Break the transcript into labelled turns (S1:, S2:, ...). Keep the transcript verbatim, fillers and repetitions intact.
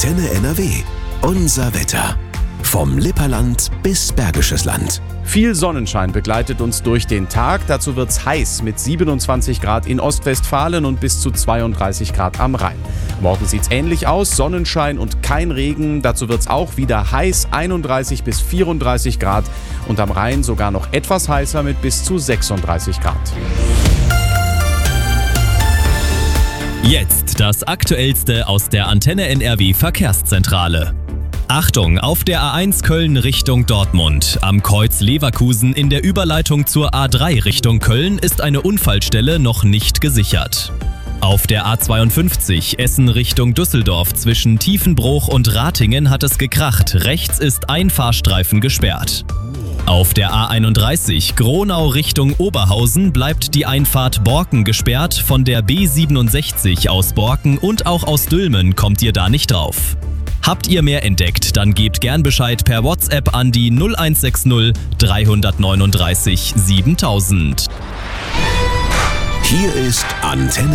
S1: Antenne N R W. Unser Wetter. Vom Lipperland bis Bergisches Land.
S2: Viel Sonnenschein begleitet uns durch den Tag. Dazu wird's heiß mit siebenundzwanzig Grad in Ostwestfalen und bis zu zweiunddreißig Grad am Rhein. Morgen sieht's ähnlich aus, Sonnenschein und kein Regen. Dazu wird's auch wieder heiß, einunddreißig bis vierunddreißig Grad und am Rhein sogar noch etwas heißer mit bis zu sechsunddreißig Grad.
S3: Jetzt das Aktuellste aus der Antenne N R W Verkehrszentrale. Achtung, auf der A eins Köln Richtung Dortmund. Am Kreuz Leverkusen in der Überleitung zur A drei Richtung Köln ist eine Unfallstelle noch nicht gesichert. Auf der A zweiundfünfzig Essen Richtung Düsseldorf zwischen Tiefenbruch und Ratingen hat es gekracht. Rechts ist ein Fahrstreifen gesperrt. Auf der A einunddreißig Gronau Richtung Oberhausen bleibt die Einfahrt Borken gesperrt. Von der B siebenundsechzig aus Borken und auch aus Dülmen kommt ihr da nicht drauf. Habt ihr mehr entdeckt, dann gebt gern Bescheid per WhatsApp an die null eins sechs null drei neun drei siebentausend.
S1: Hier ist Antenne